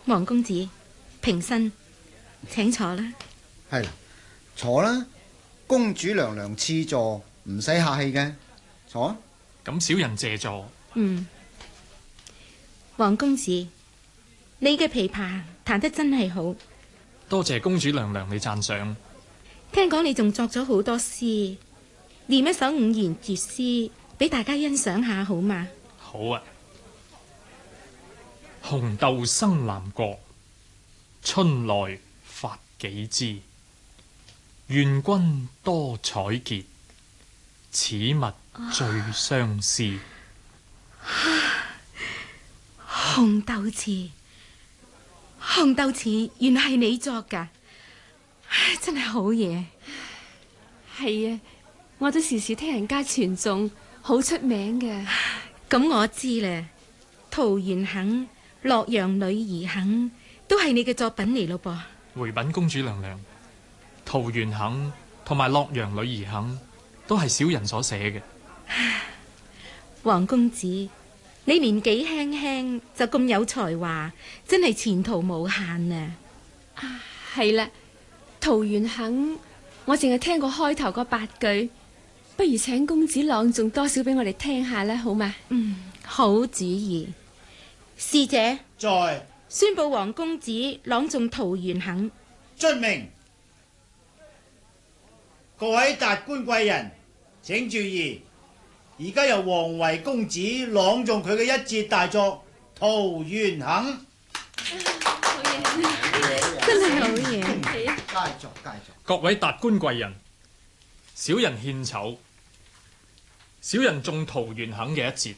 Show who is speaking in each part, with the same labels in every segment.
Speaker 1: 王公子，平身，請坐啦。
Speaker 2: 係啦，坐啦。公主娘娘賜座，唔使客氣嘅，坐啊。
Speaker 3: 咁小人謝座。
Speaker 1: 王公子，你嘅琵琶彈得真係好。
Speaker 3: 多謝公主娘娘你讚賞。
Speaker 1: 聽講你仲作咗好多詩，念一首五言絕詩俾大家欣賞下好嗎？
Speaker 3: 好啊。紅豆生南國，春來發幾枝。願君多採擷，此物最相思。
Speaker 1: 紅豆詞，紅豆詞原來係你作㗎，真係好嘢。
Speaker 4: 係啊，我都時時聽人家傳頌，好出名嘅。
Speaker 1: 咁我知啦，桃園肯、洛陽女兒肯都係你嘅作品嚟咯噃。
Speaker 3: 回稟公主娘娘，桃園肯同埋洛陽女兒肯都係小人所寫嘅。
Speaker 1: 王公子，你年紀輕輕就咁有才華，真係前途無限啊！
Speaker 4: 係啦，桃園肯，我淨係聽過開頭嗰8句，不如請公子朗誦多少俾我哋聽下啦，好嘛？
Speaker 1: 好主意。侍者
Speaker 5: 在，
Speaker 1: 宣布王公子朗誦桃園肯。
Speaker 5: 遵命。各位達官貴人，請注意，而家由王維公子朗誦佢嘅一節大作《桃園肯》。
Speaker 1: 真係好嘢。
Speaker 2: 佳作佳作。
Speaker 3: 各位達官貴人，小人獻醜，小人誦桃園肯嘅一節。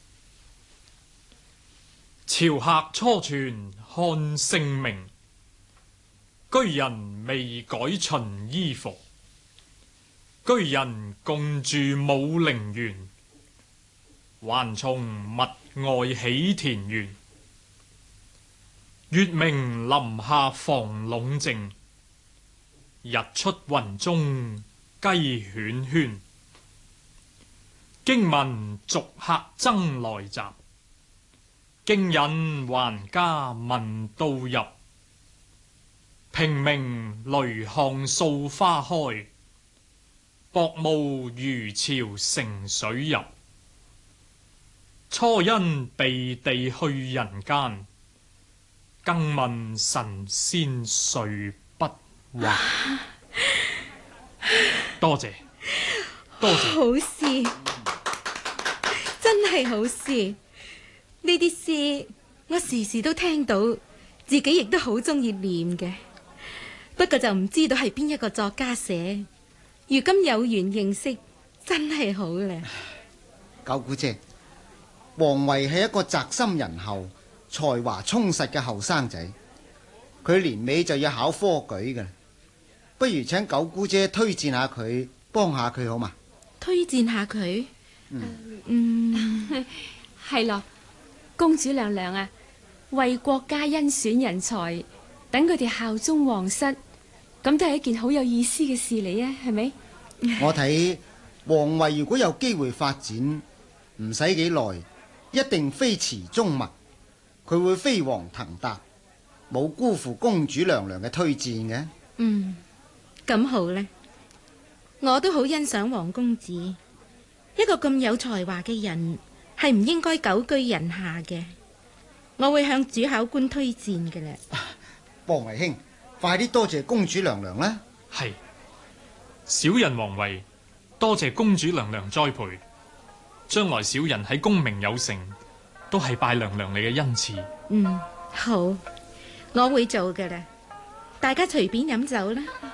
Speaker 3: 朝客初傳看姓名，居人未改秦衣服。居人共住武陵源，還從密外起田園。月明林下房籠靜，日出雲中雞犬喧。驚聞俗客爭來襲，驚引還家聞到入。平明雷巷掃花開，薄暮漁潮乘水入。初因避地去人間，更問神仙誰不還。多謝，多謝。
Speaker 1: 好詩，真係好詩。呢啲詩我時時都聽到，自己亦都好中意念嘅。不過就唔知道係邊一個作家寫。如今有緣認識，真係好咧。
Speaker 2: 九姑姐，王維係一個宅心仁厚、才華充實嘅後生仔，佢年尾就要考科舉㗎，不如請九姑姐推薦下佢，幫下佢好嘛？
Speaker 1: 推薦下佢。
Speaker 4: 係咯，公主娘娘啊，為國家甄選人才，等佢哋效忠皇室，咁都係一件好有意思嘅事嚟啊，係咪？
Speaker 2: 我睇王維如果有機會發展，唔使幾耐，一定非池中物，佢會飛黃騰達，冇辜負公主娘娘嘅推薦嘅。
Speaker 1: 咁好呢，我都好欣賞王公子，一個咁有才華嘅人，係唔應該久居人下嘅。我會向主考官推薦嘅啦。
Speaker 2: 王維兄，快啲多謝公主娘娘啦。
Speaker 3: 係，小人王維多謝公主娘娘栽培，將來小人喺功名有成，都係拜娘娘你嘅恩賜。
Speaker 1: 好，我會做嘅啦。大家隨便飲酒啦。